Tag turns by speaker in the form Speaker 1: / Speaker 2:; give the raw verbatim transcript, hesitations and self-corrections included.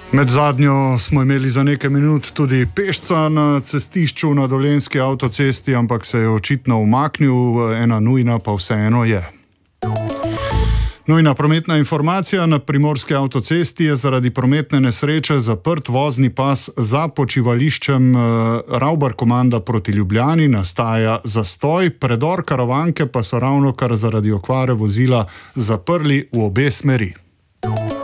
Speaker 1: Med zadnjo smo imeli za nekaj minut tudi pešca na cestišču na Dolenjski avtocesti, ampak se je očitno umaknil, ena nujna pa vseeno je. Nujna prometna informacija: na primorski avtocesti je zaradi prometne nesreče zaprt vozni pas za počivališčem Ravbar Komanda proti Ljubljani, nastaja zastoj, predor Karavanke pa so ravnokar zaradi okvare vozila zaprli v obe smeri.